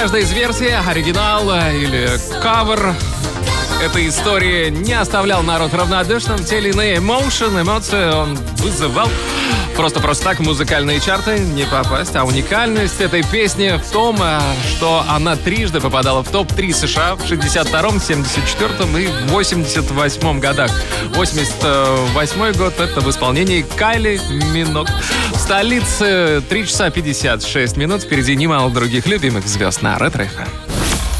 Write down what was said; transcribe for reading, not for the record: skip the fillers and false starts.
каждая из версий, оригинал или кавер этой истории, не оставлял народ равнодушным. Те или иные эмоции он вызывал. Просто так в музыкальные чарты не попасть. А уникальность этой песни в том, что она трижды попадала в топ-3 США в 62-м, 74-м и 88-м годах. 88-й год — это в исполнении Кайли Миноуг. В столице 3 часа 56 минут. Впереди немало других любимых звезд на Ретро FM.